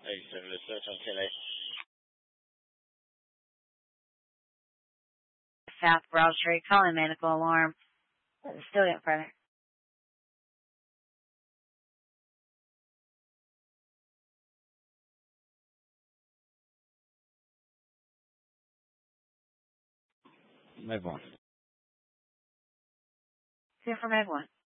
Hey, so the search on Kelly. South Broad Street, calling medical alarm. Still getting further. Move on. Here from everyone.